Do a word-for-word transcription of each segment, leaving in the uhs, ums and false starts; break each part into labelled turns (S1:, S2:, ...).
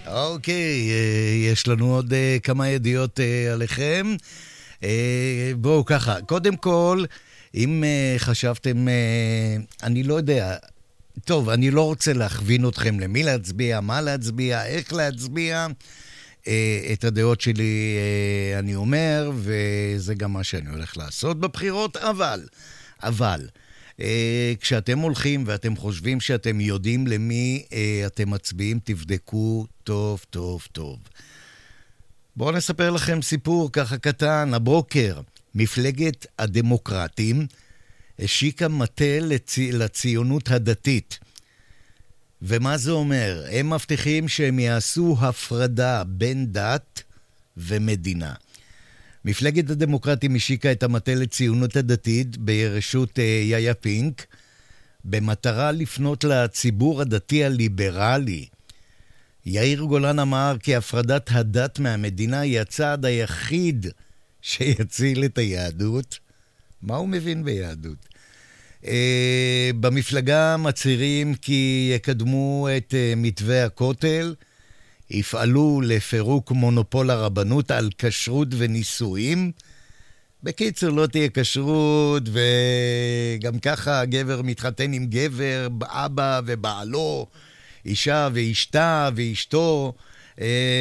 S1: אוקיי, אה, יש לנו עוד אה, כמה ידיעות אה, עליכם. אה, בואו ככה, קודם כל, אם אה, חשבתם, אה, אני לא יודע, טוב, אני לא רוצה להכווין אתכם למי להצביע, מה להצביע, איך להצביע. אה, את הדעות שלי אה, אני אומר, וזה גם מה שאני הולך לעשות בבחירות, אבל, אבל, אה, כשאתם הולכים ואתם חושבים שאתם יודעים למי אה, אתם מצביעים, תבדקו טוב, טוב, טוב. בואו נספר לכם סיפור ככה קטן. הבוקר, מפלגת הדמוקרטים השיקה מטה לצי... לציונות הדתית. ומה זה אומר? הם מבטיחים שהם יעשו הפרדה בין דת ומדינה. מפלגת הדמוקרטים השיקה את המטה לציונות הדתית ברשות יאיה פינק, במטרה לפנות לציבור הדתי הליברלי. יאיר גולן אמר כי הפרדת הדת מהמדינה היא הצעד היחיד שיציל את היהדות. מה הוא מבין ביהדות? Uh, במפלגה מצהירים כי יקדמו את uh, מתווה הכותל, יפעלו לפירוק מונופול הרבנות על כשרות ונישואים. בקיצור, לא תהיה כשרות, וגם ככה גבר מתחתן עם גבר, אבא ובעלו, אישה ואשתה ואשתו, uh,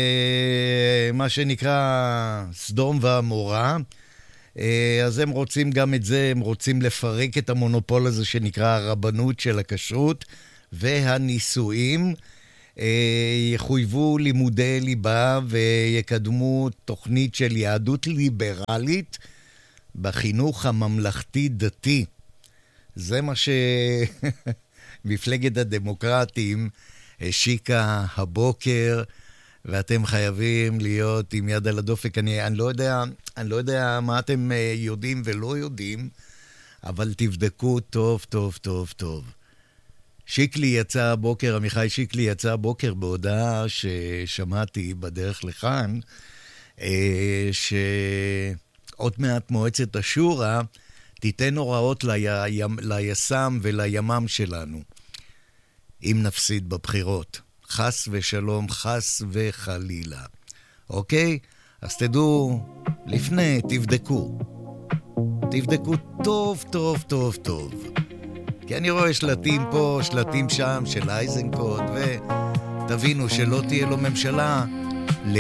S1: מה שנקרא סדום ועמורה. אז הם רוצים גם את זה, הם רוצים לפרק את המונופול הזה שנקרא הרבנות של הכשרות והנישואים. יחויבו לימודי ליבה ויקדמו תוכנית של יהדות ליברלית בחינוך הממלכתי דתי. זה מה שמפלגת הדמוקרטים השיקה הבוקר, ואתם חייבים להיות עם יד על הדופק. אני, אני לא יודע, אני לא יודע מה אתם יודעים ולא יודעים, אבל תבדקו טוב, טוב, טוב, טוב. שיקלי יצא הבוקר, עמיחי שיקלי יצא הבוקר בהודעה ששמעתי בדרך לכאן, שעוד מעט מועצת השורא תיתן הוראות לי, ליסם ולימם שלנו, אם נפסיד בבחירות. חס ושלום, חס וחלילה. אוקיי? אז תדעו, לפני, תבדקו. תבדקו טוב, טוב, טוב, טוב. כי אני רואה שלטים פה, שלטים שם, של אייזנקוט, ותבינו שלא תהיה לו ממשלה